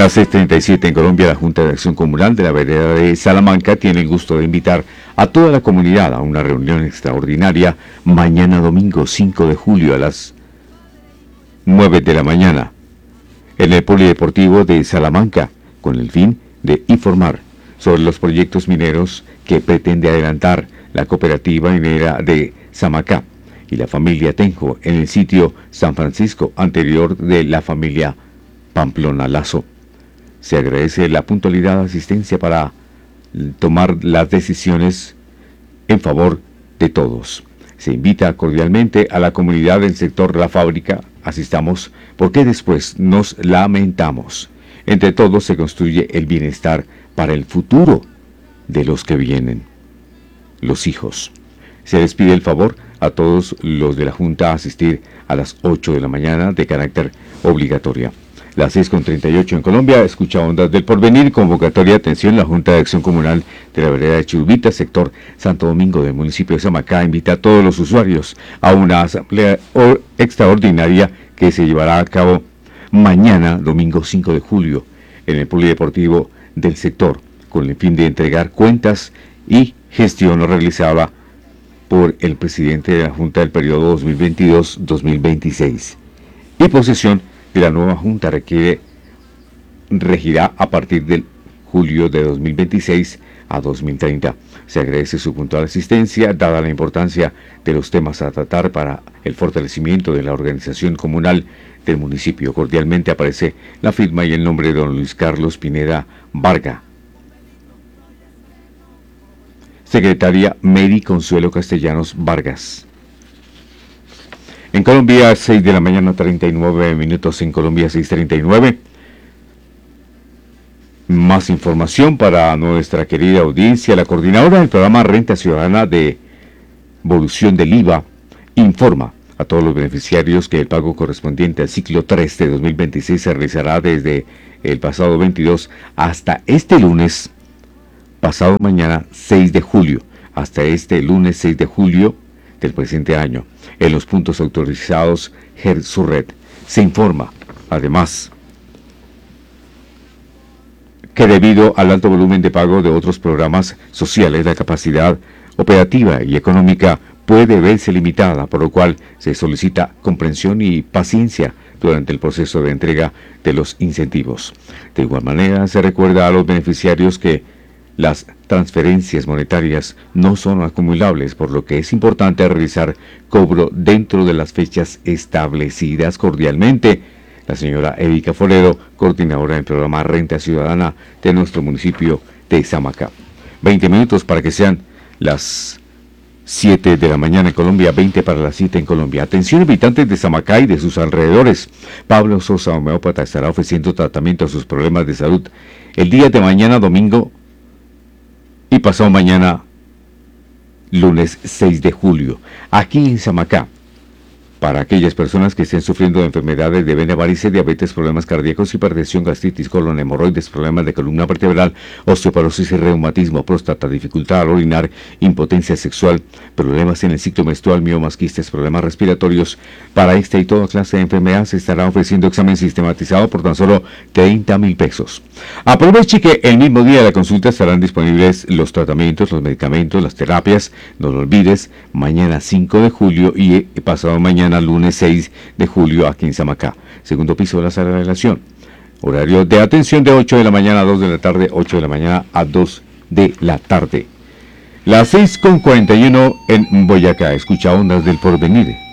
Las 6:37 en Colombia, la Junta de Acción Comunal de la Vereda de Salamanca tiene el gusto de invitar a toda la comunidad a una reunión extraordinaria mañana domingo 5 de julio a las 9 de la mañana en el Polideportivo de Salamanca, con el fin de informar sobre los proyectos mineros que pretende adelantar la cooperativa minera de Samacá y la familia Tenjo en el sitio San Francisco anterior de la familia Pamplona Lazo. Se agradece la puntualidad de asistencia para tomar las decisiones en favor de todos. Se invita cordialmente a la comunidad del sector La Fábrica. Asistamos porque después nos lamentamos. Entre todos se construye el bienestar para el futuro de los que vienen, los hijos. Se les pide el favor a todos los de la Junta a asistir a las 8 de la mañana de carácter obligatoria. Las 6:38 en Colombia, escucha Ondas del Porvenir, convocatoria, atención, la Junta de Acción Comunal de la Vereda de Chirubita, sector Santo Domingo del municipio de Samacá, invita a todos los usuarios a una asamblea extraordinaria que se llevará a cabo mañana, domingo 5 de julio, en el Polideportivo del sector, con el fin de entregar cuentas y gestión realizada por el presidente de la Junta del periodo 2022-2026 y posesión de la nueva Junta regirá a partir del julio de 2026 a 2030. Se agradece su puntual asistencia, dada la importancia de los temas a tratar para el fortalecimiento de la organización comunal del municipio. Cordialmente aparece la firma y el nombre de don Luis Carlos Pineda Varga. Secretaria Mary Consuelo Castellanos Vargas. En Colombia, 6 de la mañana, 39 minutos en Colombia, 6:39. Más información para nuestra querida audiencia. La coordinadora del programa Renta Ciudadana de Evolución del IVA informa a todos los beneficiarios que el pago correspondiente al ciclo 3 de 2026 se realizará desde el pasado 22 hasta este lunes, pasado mañana 6 de julio, hasta este lunes 6 de julio del presente año, en los puntos autorizados GERSURRED. Se informa, además, que debido al alto volumen de pago de otros programas sociales, la capacidad operativa y económica puede verse limitada, por lo cual se solicita comprensión y paciencia durante el proceso de entrega de los incentivos. De igual manera, se recuerda a los beneficiarios que las transferencias monetarias no son acumulables, por lo que es importante realizar cobro dentro de las fechas establecidas. Cordialmente, la señora Erika Forero, coordinadora del programa Renta Ciudadana de nuestro municipio de Samacá. 20 minutos para que sean las 7 de la mañana en Colombia, 20 para las 7 en Colombia. Atención, habitantes de Samacá y de sus alrededores. Pablo Sosa, homeópata, estará ofreciendo tratamiento a sus problemas de salud el día de mañana, domingo, y pasado mañana, lunes 6 de julio, aquí en Samacá, para aquellas personas que estén sufriendo de enfermedades de vena, varices, diabetes, problemas cardíacos, hipertensión, gastritis, colon, hemorroides, problemas de columna vertebral, osteoporosis y reumatismo, próstata, dificultad al orinar, impotencia sexual, problemas en el ciclo menstrual, miomas, quistes, problemas respiratorios. Para esta y toda clase de enfermedad se estará ofreciendo examen sistematizado por tan solo 30,000 pesos. Aproveche que el mismo día de la consulta estarán disponibles los tratamientos, los medicamentos, las terapias. No lo olvides, mañana 5 de julio y pasado mañana lunes 6 de julio aquí en Samacá, segundo piso de la sala de relación. Horario de atención de 8 de la mañana a 2 de la tarde, 8 de la mañana a 2 de la tarde. Las 6:41 en Boyacá. Escucha Ondas del Porvenir.